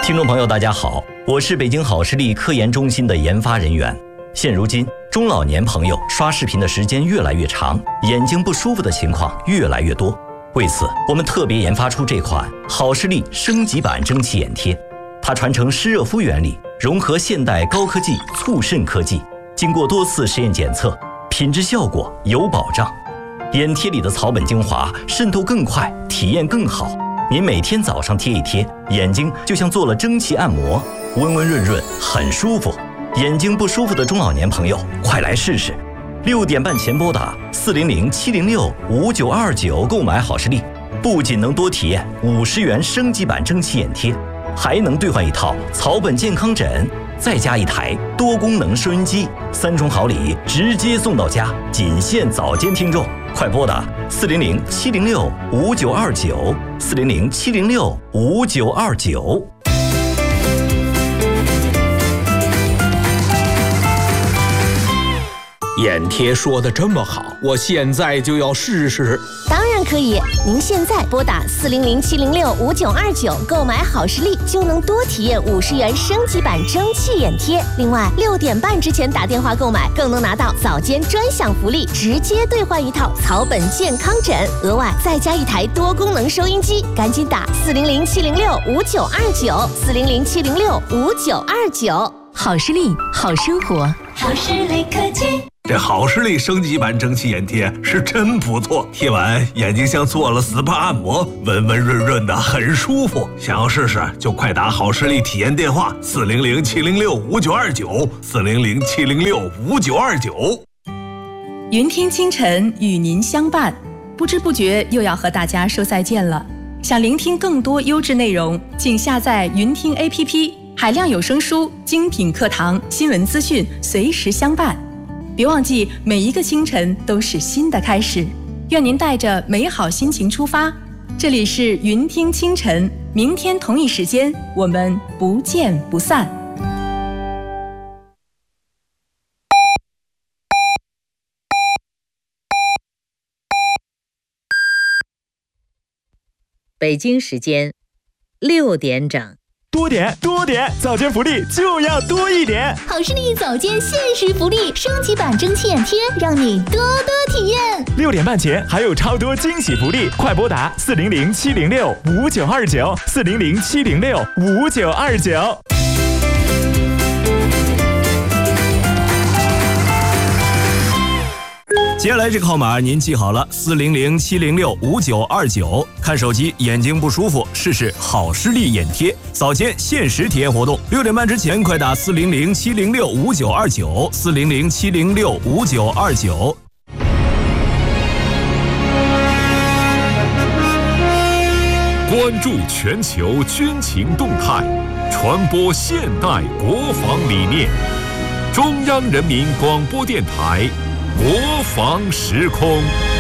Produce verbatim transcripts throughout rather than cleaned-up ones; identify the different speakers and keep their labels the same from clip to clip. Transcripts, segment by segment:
Speaker 1: 听众朋友大家好，我是北京好视力科研中心的研发人员。现如今中老年朋友刷视频的时间越来越长，眼睛不舒服的情况越来越多。为此，我们特别研发出这款好视力升级版蒸汽眼贴，它传承湿热敷原理，融合现代高科技促渗科技，经过多次实验检测，品质效果有保障。眼贴里的草本精华渗透更快，体验更好。您每天早上贴一贴，眼睛就像做了蒸汽按摩，温温润润，很舒服。眼睛不舒服的中老年朋友，快来试试！六点半前拨打四零零七零六五九二九购买好视力，不仅能多体验五十元升级版蒸汽眼贴，还能兑换一套草本健康枕，再加一台多功能收音机，三重好礼直接送到家，仅限早间听众。快拨打四零零七零六五九二九，四零零七零六五九二九。
Speaker 2: 眼贴说的这么好，我现在就要试试。
Speaker 3: 当然可以，您现在拨打四零零七零六五九二九购买好视力，就能多体验五十元升级版蒸汽眼贴。另外，六点半之前打电话购买，更能拿到早间专享福利，直接兑换一套草本健康枕，额外再加一台多功能收音机。赶紧打四零零七零六五九二九，四零零七零六五九二九。
Speaker 4: 好视力，好生活，
Speaker 5: 好视力科技。
Speaker 6: 这好视力升级版蒸汽眼贴是真不错，贴完眼睛像做了 S P A 按摩，温温润润的，很舒服。想要试试就快打好视力体验电话四零零七零六五九二九，四零零七零六五九二九。
Speaker 7: 云听清晨与您相伴，不知不觉又要和大家说再见了。想聆听更多优质内容，请下载云听 A P P， 海量有声书、精品课堂、新闻资讯随时相伴。别忘记，每一个清晨都是新的开始。愿您带着美好心情出发。这里是云听清晨，明天同一时间我们不见不散。
Speaker 8: 北京时间六点整。
Speaker 9: 多点多点，早间福利就要多一点。
Speaker 3: 好视力早间限时福利，升级版蒸汽眼贴，让你多多体验。
Speaker 9: 六点半前还有超多惊喜福利，快拨打四零零七零六五九二九，四零零七零六五九二九。
Speaker 10: 接下来这个号码您记好了，四零零七零六五九二九。看手机眼睛不舒服，试试好视力眼贴，早间限时体验活动。六点半之前快打四零零七零六五九二九，四零零七零六五九二九。
Speaker 11: 关注全球军情动态，传播现代国防理念。中央人民广播电台。国防时空，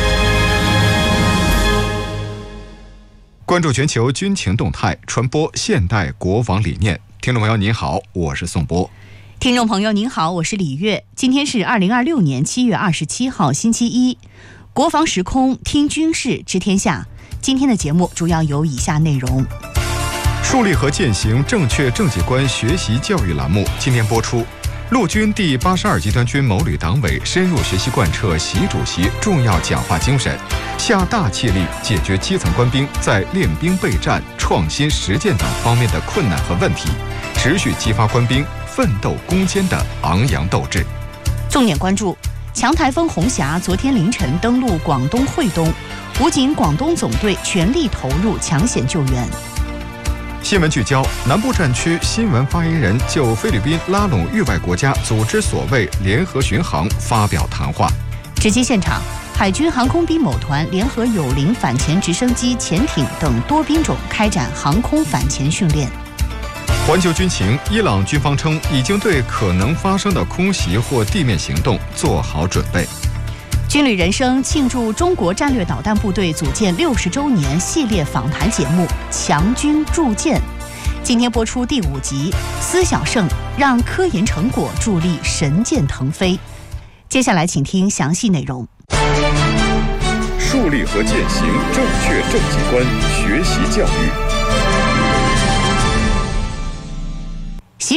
Speaker 12: 关注全球军情动态，传播现代国防理念。听众朋友您好，我是宋波。
Speaker 4: 听众朋友您好，我是李月。今天是二零二六年七月二十七号星期一，国防时空听军事知天下。今天的节目主要有以下内容：
Speaker 12: 树立和践行正确政绩观学习教育栏目今天播出。陆军第八十二集团军某旅党委深入学习贯彻习主席重要讲话精神，下大气力解决基层官兵在练兵备战、创新实践等方面的困难和问题，持续激发官兵奋斗攻坚的昂扬斗志。
Speaker 4: 重点关注：强台风红霞昨天凌晨登陆广东惠东，武警广东总队全力投入抢险救援。
Speaker 12: 新闻聚焦：南部战区新闻发言人就菲律宾拉拢域外国家组织所谓联合巡航发表谈话。
Speaker 4: 直击现场，海军航空兵某团联合友邻反潜直升机、潜艇等多兵种开展航空反潜训练。
Speaker 12: 环球军情：伊朗军方称已经对可能发生的空袭或地面行动做好准备。
Speaker 4: 军旅人生庆祝中国战略导弹部队组建六十周年系列访谈节目《强军铸剑》，今天播出第五集，思小胜让科研成果助力神剑腾飞。接下来请听详细内容。
Speaker 13: 树立和践行正确政绩观学习教育。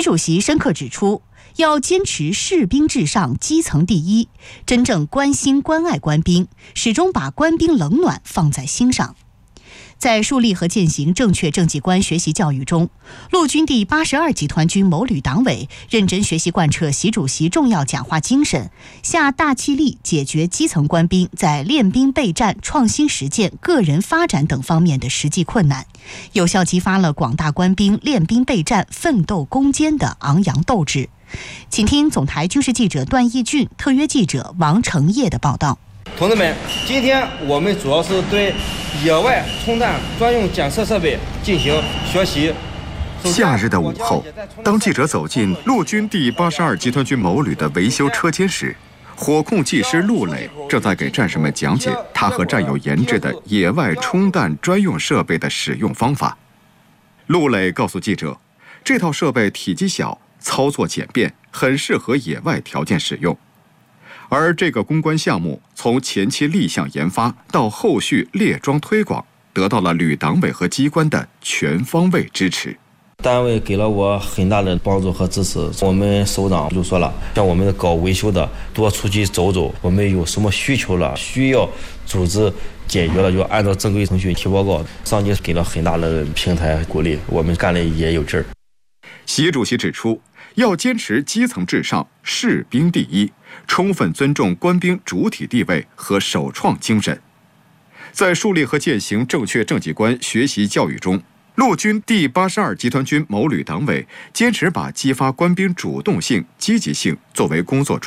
Speaker 4: 主席深刻指出，要坚持士兵至上、基层第一，真正关心关爱官兵，始终把官兵冷暖放在心上。在树立和践行正确政绩观学习教育中，陆军第八十二集团军某旅党委认真学习贯彻习主席重要讲话精神，下大气力解决基层官兵在练兵备战、创新实践、个人发展等方面的实际困难，有效激发了广大官兵练兵备战、奋斗攻坚的昂扬斗志。请听总台军事记者段义俊、特约记者王成业的报道。
Speaker 14: 同志们，今天我们主要是对野外冲弹专用检测设备进行学习。
Speaker 12: 夏日的午后，当记者走进陆军第八十二集团军某旅的维修车间时，火控技师陆磊正在给战士们讲解他和战友研制的野外冲弹专用设备的使用方法。陆磊告诉记者，这套设备体积小，操作简便，很适合野外条件使用。而这个攻关项目从前期立项研发到后续列装推广，得到了旅党委和机关的全方位支持。
Speaker 14: 单位给了我很大的帮助和支持。我们首长就说了，像我们搞维修的多出去走走，我们有什么需求了，需要组织解决了，就按照正规程序提报告。上级给了很大的平台鼓励，我们干的也有劲儿。
Speaker 12: 习主席指出，要坚持基层至上、士兵第一，充分尊重官兵主体地位和首创精神。在树立和践行正确政绩观学习教育中，陆军第八十二集团军某旅党委坚持把激发官兵主动性、积极性作为工作